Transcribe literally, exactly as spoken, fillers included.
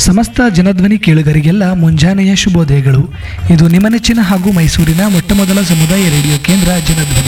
ಸಮಸ್ತ ಜನಧ್ವನಿ ಕೇಳುಗರಿಗೆಲ್ಲ ಮುಂಜಾನೆಯ ಶುಭೋದಯಗಳು. ಇದು ನಿಮ್ಮ ನೆಚ್ಚಿನ ಹಾಗೂ ಮೈಸೂರಿನ ಮೊಟ್ಟಮೊದಲ ಸಮುದಾಯ ರೇಡಿಯೋ ಕೇಂದ್ರ ಜನಧ್ವನಿ.